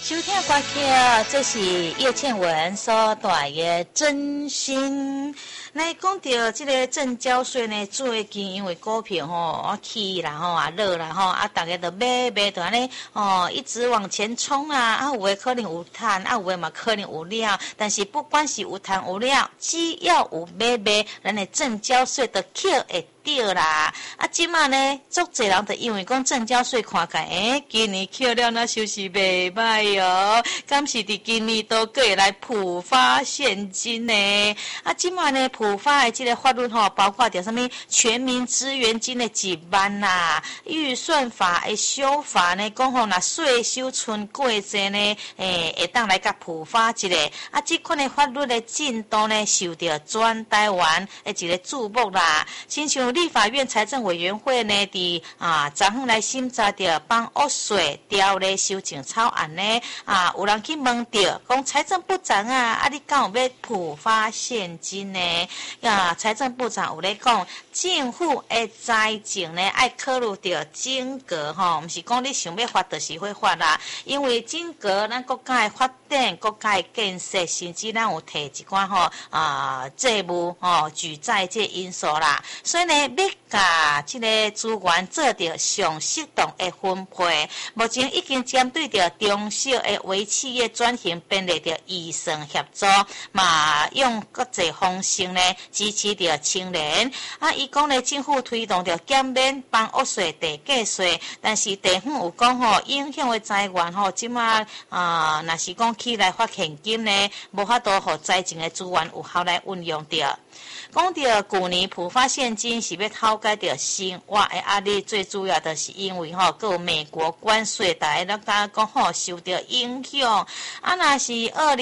收听歌曲，这是叶倩文所带的真心。来讲到这个证交税呢，最近因为股票起啦落啦大家都买就安尼一直往前冲啊，有的可能有赚，有的嘛可能有了，但是不管是有赚有了，只要有买，咱的证交税就扣会对啦。即马呢，足侪人就因为讲证交税看起，今年扣了那收是袂歹哦，敢是伫今年都可以来普发现金呢？即马呢普发的这个法律包括着什么全民资源金的1万啦，预算法的修法呢，讲若税收剩过济呢，会当来甲普发一个。这款的法律的进度呢，受到全台湾的一个注目啦。亲像立法院财政委员会呢，伫昨昏来审查着帮屋税条例修正草案呢，有人去问着，讲财政部长你敢有要普发现金呢？财政部长有咧讲，政府的财政呢，爱考虑着整个毋是讲你想要发就是会发啦，因为整个咱国家的发展、国家的建设，甚至咱有摕一寡债务举债这因素啦，所以呢，要甲这个资源做着上适当的分配。目前已经针对着中小的微企业转型编列着预算协助，用各种方式呢支持着青年。伊讲呢，政府推动着减免帮屋税地价税，但是地方有讲影响的财源即马若是讲起来发现金呢，无法度互财政的资源有效来运用着。讲到去年普发现金是要讨解到生活的压力，最主要的是因为还有美国关税，大家讲受到影响。若是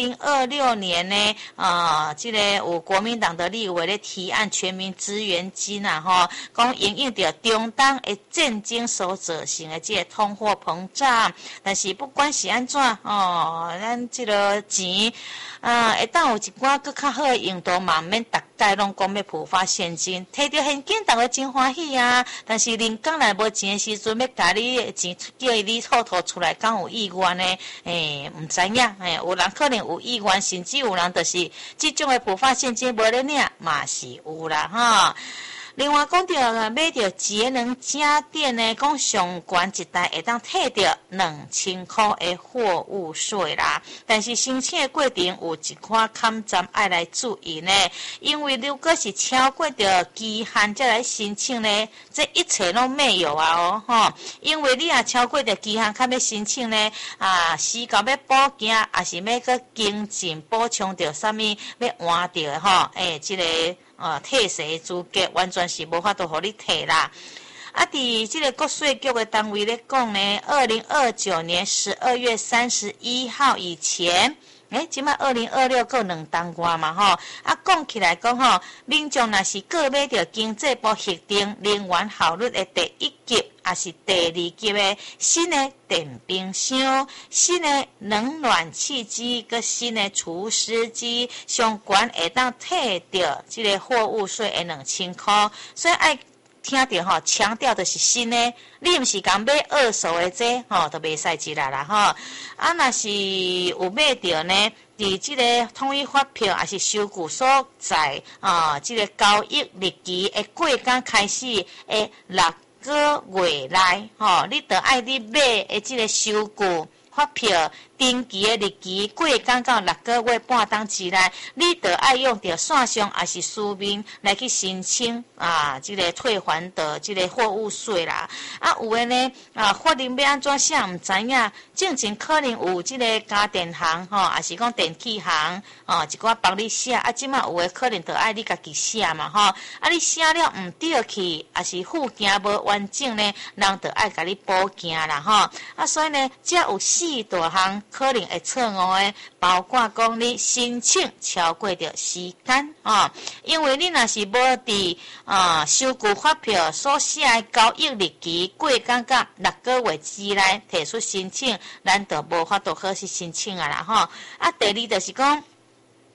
2026年呢，这个有国民党的立委咧提案全民资源金讲因应着中东的战争所造成的这个通货膨胀，但是不管是安怎咱这个钱会当有一寡更较好的用途嘛，免逐概拢讲要普发现金，摕到现金大家真欢喜啊！但是人讲来无钱的时阵，要甲你的钱叫你吐出来，敢有意愿呢？唔知影，有人可能有意愿，甚至有人就是这种的普发现金无咧领，嘛是有啦另外讲到买到节能家电呢，讲上悬一台会当摕到2000块的货物税啦。但是申请的过程有一寡坎站爱来注意呢，因为如果是超过着期限再来申请呢，这一切拢没有因为你超过着期限，较要申请呢时间要补件，还是要个经济补充着啥物，要换着这个。退税资格完全是无法度互你退啦。伫这个国税局的单位咧讲呢，2029年12月31号以前，即摆2026够2当月嘛讲起来讲民众若是购买着经济部核定能源效率的第1级。也是第2级的新的电冰箱、新的冷暖气机、跟新的除湿机，相关会当摕到这个货物税的2000块，所以爱听到强调的是新的，你毋是讲买二手的这都袂使进来啦若是有买到呢？伫这个统一发票还是收据所在这个交易日期的过工开始的6个月内你就爱你买的这个收据发票登记的日期过工到6个月半当之内，你就爱用着线上还是书面来去申请这个退还的这个货物税啦。有的呢法令要安怎写唔知影，正经可能有这个家电行还是讲电器行一寡帮你写即马有的可能就爱你家己写嘛你写了唔对去，还是附件无完整呢，人就爱甲你补件啦所以呢，这有4大项可能会错误的，包括讲你申请超过着时间因为你若是无伫收据发票所写的交易日期过工到6个月之内提出申请，咱就无法度好去申请啦第二就是讲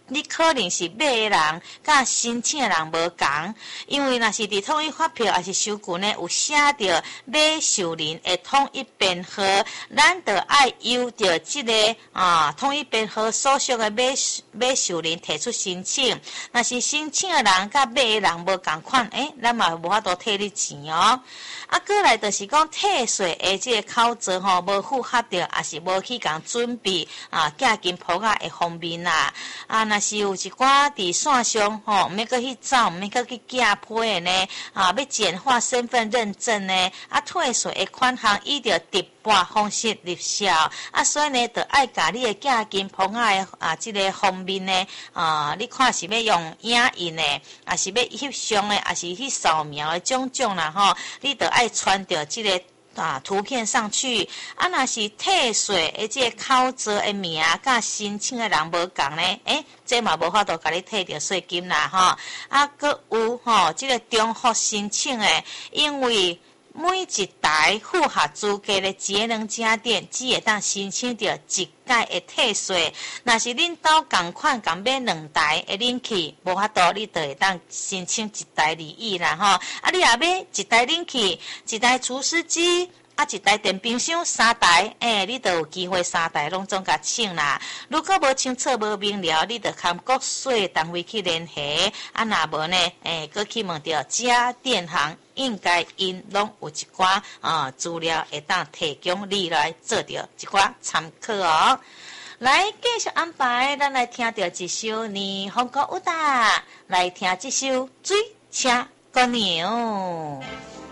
你可能是买的人甲申请的人无同，因为若是伫统一发票还是收据呢，有写着买受人的统一编号，咱就爱由着即个统一编号所属的买受人提出申请。若是申请的人甲买的人无共款，咱嘛无法度退你钱哦。过来就是讲退税的即个考证无符合着，也是无去共准备寄金铺仔的方面啦。若是有一寡伫线上毋免搁去走，毋免搁去寄批的呢，要简化身份认证呢，退税的款项依着直拨方式入销，所以呢，就爱甲你的寄金铺仔的即个方面呢，你看是要用影印的，还是要翕相的，还是去扫描的种种啦你就爱传着即个图片上去。若是退税的即个考证的名甲申请的人无共呢，这嘛无法度甲你退着税金啦搁有即个中福申请的，因为每一台符合资格的节能家电只会当申请到一届的退税。若是恁兜共款共买2台的冷气，无法度你就会当申请1台而已啦你若买1台冷气、1台除湿机1台电冰箱3台，你就有机会3台拢总甲请啦。如果无清楚无明了，你就向国税单位去联系。若无呢，搁去问着家电行，应该因拢有一寡资料会当提供你来做着一寡参考哦。来继续安排，咱来听着一首霓虹歌舞哒，来听这首水车姑娘。